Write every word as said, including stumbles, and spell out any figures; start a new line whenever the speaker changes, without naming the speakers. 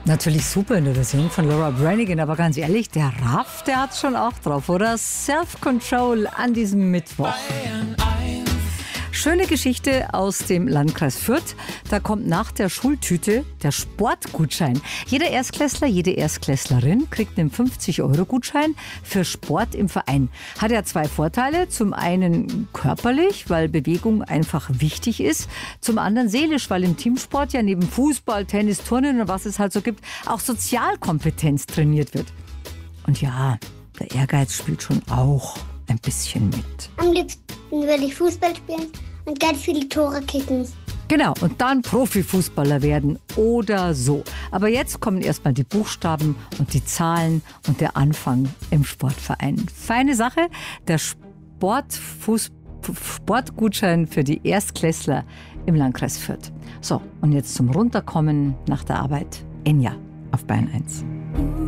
Natürlich super in der Version von Laura Branigan, aber ganz ehrlich, der Raff, der hat's schon auch drauf, oder? Self-Control an diesem Mittwoch. Schöne Geschichte aus dem Landkreis Fürth. Da kommt nach der Schultüte der Sportgutschein. Jeder Erstklässler, jede Erstklässlerin kriegt einen fünfzig-Euro-Gutschein für Sport im Verein. Hat ja zwei Vorteile. Zum einen körperlich, weil Bewegung einfach wichtig ist. Zum anderen seelisch, weil im Teamsport ja neben Fußball, Tennis, Turnen und was es halt so gibt, auch Sozialkompetenz trainiert wird. Und ja, der Ehrgeiz spielt schon auch ein bisschen mit.
Am liebsten würde ich Fußball spielen und ganz viele Tore kicken.
Genau, und dann Profifußballer werden oder so. Aber jetzt kommen erstmal die Buchstaben und die Zahlen und der Anfang im Sportverein. Feine Sache, der Sportfuß- Sportgutschein für die Erstklässler im Landkreis Fürth. So, und jetzt zum Runterkommen nach der Arbeit. Enya auf Bayern eins.